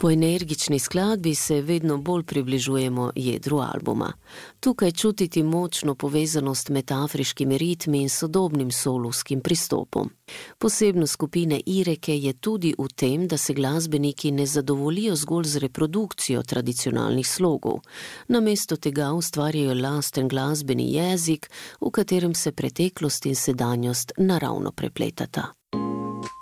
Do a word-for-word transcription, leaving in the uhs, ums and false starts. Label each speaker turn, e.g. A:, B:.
A: Po energični skladbi se vedno bolj približujemo jedru albuma. Tukaj čutiti močno povezanost med afriškimi ritmi in sodobnim solovskim pristopom. Posebnost skupine Ireke je tudi v tem, da se glasbeniki ne zadovoljijo zgolj z reprodukcijo tradicionalnih slogov. Namesto tega ustvarjajo lasten glasbeni jezik, v katerem se preteklost in sedanjost naravno prepletata.